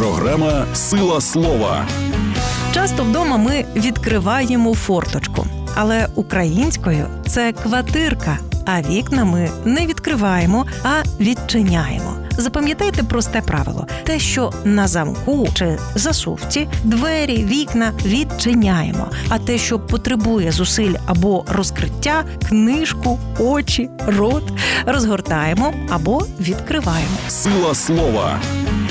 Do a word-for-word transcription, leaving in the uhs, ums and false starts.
Програма «Сила слова». Часто вдома ми відкриваємо форточку, але українською це квартирка, а вікна ми не відкриваємо, а відчиняємо. Запам'ятайте просте правило. Те, що на замку чи засувці, двері, вікна відчиняємо. А те, що потребує зусиль або розкриття, книжку, очі, рот, розгортаємо або відкриваємо. Сила слова.